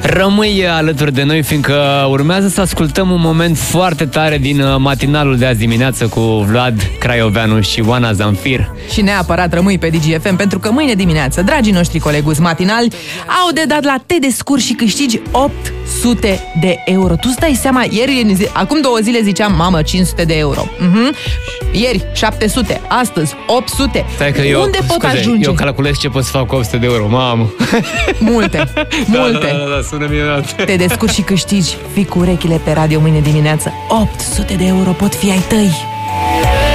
Rămâi alături de noi, fiindcă urmează să ascultăm un moment foarte tare din matinalul de azi dimineață cu Vlad Craioveanu și Oana Zamfir. Și neapărat rămâi pe DGFM, pentru că mâine dimineață, dragii noștri coleguți matinali au de dat la Te Descurci și câștigi 800 de euro. Tu stai seama, acum 2 zile ziceam, mamă, 500 de euro. Ieri 700, astăzi 800. Unde pot ajunge? Eu calculez ce pot să fac cu 800 de euro, mamă. Multe. Da, sună minunat. Te descurci și câștigi. Fii cu urechile pe radio mâine dimineață. 800 de euro pot fi ai tăi.